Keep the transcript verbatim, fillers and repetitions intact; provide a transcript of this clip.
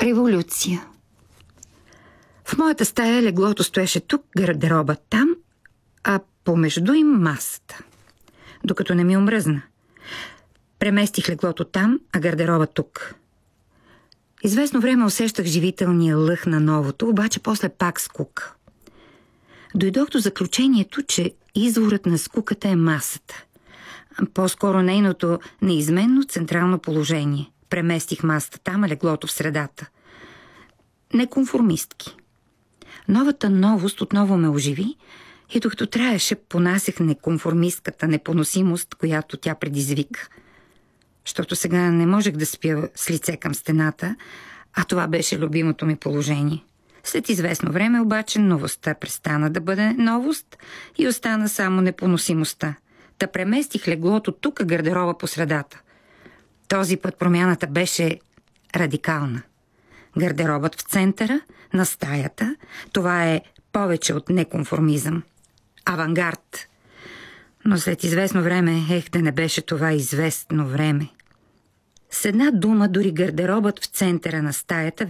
Революция. В моята стая леглото стоеше тук, гардероба там, а помежду им масата. Докато не ми омръзна. Преместих леглото там, а гардероба тук. Известно време усещах живителния лъх на новото, обаче после пак скука. Дойдох до заключението, че изворът на скуката е масата. По-скоро нейното неизменно централно положение. Преместих масата там, а леглото в средата. Неконформистки. Новата новост отново ме оживи и докато траеше, понасях неконформистката непоносимост, която тя предизвика. Защото сега не можех да спя с лице към стената, а това беше любимото ми положение. След известно време обаче новостта престана да бъде новост и остана само непоносимостта. Та преместих леглото тук, а гардероба по средата. Този път промяната беше радикална. Гардеробът в центъра на стаята, това е повече от неконформизъм. Авангард. Но след известно време, ех, да не беше това известно време. С една дума, дори гардеробът в центъра на стаята